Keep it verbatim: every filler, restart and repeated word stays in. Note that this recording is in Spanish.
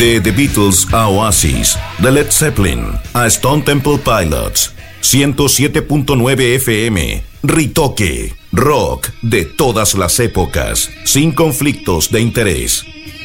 De The Beatles a Oasis, de Led Zeppelin a Stone Temple Pilots, ciento siete punto nueve F M, Ritoque, rock de todas las épocas, sin conflictos de interés.